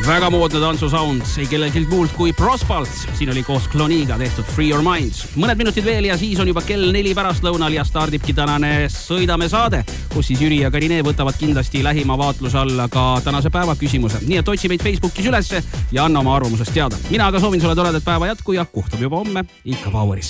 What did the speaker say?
Väga moodne tantsusound, ei kellelgi muult kui Prospalt. Siin oli koos Cloniga tehtud Free Your Mind. Mõned minutid veel ja siis on juba kell 4 pärastlõunal ja stardibki tänane Sõidame saade, kus siis Jüri ja Karine võtavad kindlasti lähima vaatluse alla ka tänase päeva küsimuse. Nii et otsi meid Facebookis ülesse ja anna oma arvamusest teada. Mina aga soovin sulle toredat päeva jätku ja kohtab juba homme ikka Poweris.